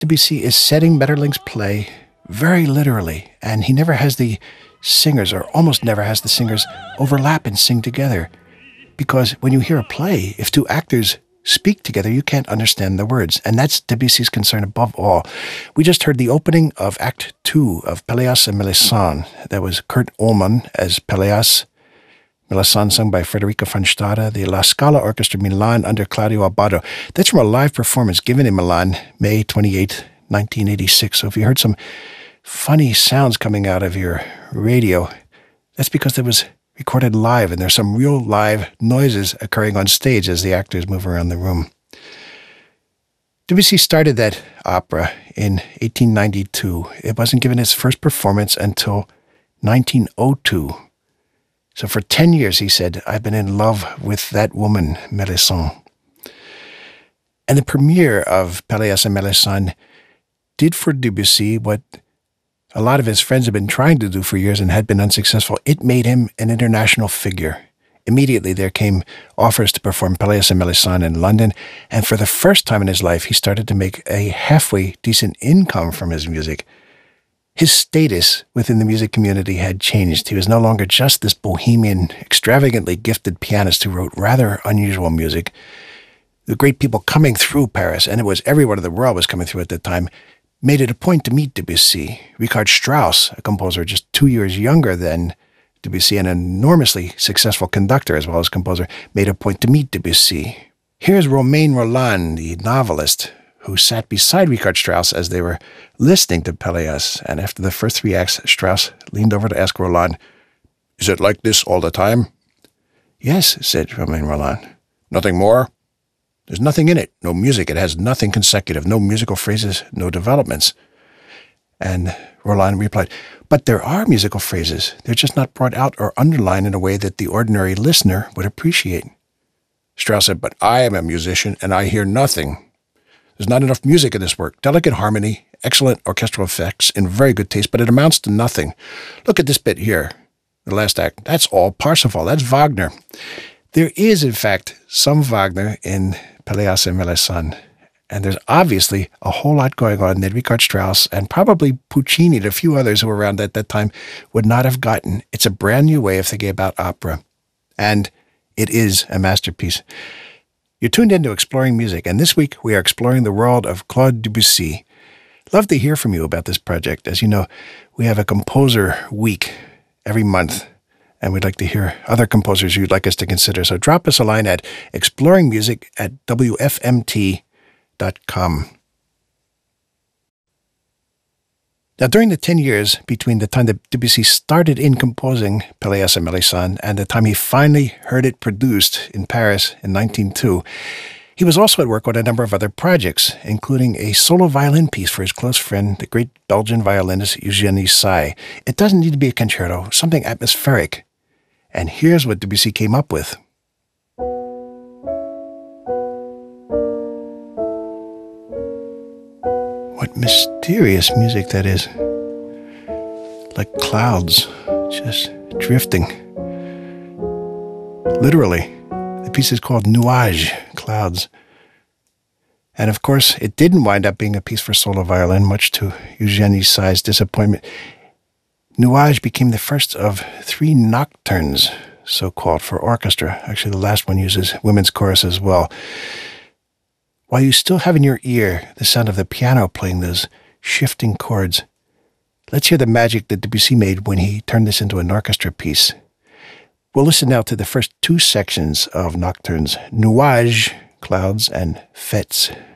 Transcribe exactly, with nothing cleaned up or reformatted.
Debussy is setting Maeterlinck's play very literally, and he never has the singers, or almost never has the singers, overlap and sing together. Because when you hear a play, if two actors speak together, you can't understand the words, and that's Debussy's concern above all. We just heard the opening of Act Two of Pelléas and Melisande. That was Kurt Ullmann as Pelléas, Melisande sung by Federica von Stade, the La Scala Orchestra Milan under Claudio Abbado. That's from a live performance given in Milan, May twenty-eighth, nineteen eighty-six. So if you heard some funny sounds coming out of your radio, that's because it was recorded live, and there's some real live noises occurring on stage as the actors move around the room. Debussy started that opera in eighteen ninety-two. It wasn't given its first performance until nineteen oh two. So for ten years, he said, I've been in love with that woman, Melisande. And the premiere of Pelléas and Melisande did for Debussy what a lot of his friends had been trying to do for years and had been unsuccessful. It made him an international figure. Immediately there came offers to perform Pelléas and Melisande in London, and for the first time in his life, he started to make a halfway decent income from his music. His status within the music community had changed. He was no longer just this bohemian, extravagantly gifted pianist who wrote rather unusual music. The great people coming through Paris, and it was everyone in the world was coming through at that time, made it a point to meet Debussy. Richard Strauss, a composer just two years younger than Debussy, an enormously successful conductor as well as composer, made a point to meet Debussy. Here's Romain Rolland, the novelist, who sat beside Richard Strauss as they were listening to Pelléas, and after the first three acts, Strauss leaned over to ask Rolland, "Is it like this all the time?" "Yes," said Romain Rolland. "Nothing more?" "There's nothing in it, no music. It has nothing consecutive, no musical phrases, no developments." And Rolland replied, "But there are musical phrases. They're just not brought out or underlined in a way that the ordinary listener would appreciate." Strauss said, "But I am a musician, and I hear nothing. There's not enough music in this work. Delicate harmony, excellent orchestral effects, in very good taste, but it amounts to nothing. Look at this bit here, the last act. That's all Parsifal. That's Wagner." There is, in fact, some Wagner in Pelléas and Melisande, and there's obviously a whole lot going on that Richard Strauss and probably Puccini and a few others who were around at that time would not have gotten. It's a brand new way of thinking about opera, and it is a masterpiece. You're tuned into Exploring Music, and this week we are exploring the world of Claude Debussy. Love to hear from you about this project. As you know, we have a composer week every month, and we'd like to hear other composers you'd like us to consider. So drop us a line at exploringmusic at w f m t dot com. Now, during the ten years between the time that Debussy started in composing Pelléas and Melisande and the time he finally heard it produced in Paris in nineteen oh two, he was also at work on a number of other projects, including a solo violin piece for his close friend, the great Belgian violinist Eugénie Saiz. It doesn't need to be a concerto, something atmospheric. And here's what Debussy came up with. What mysterious music that is. Like clouds, just drifting. Literally. The piece is called Nuages, Clouds. And of course, it didn't wind up being a piece for solo violin, much to Eugénie Saiz's disappointment. Nuages became the first of three nocturnes, so-called, for orchestra. Actually, the last one uses women's chorus as well. While you still have in your ear the sound of the piano playing those shifting chords, let's hear the magic that Debussy made when he turned this into an orchestra piece. We'll listen now to the first two sections of Nocturnes, Nuages, Clouds, and Fêtes.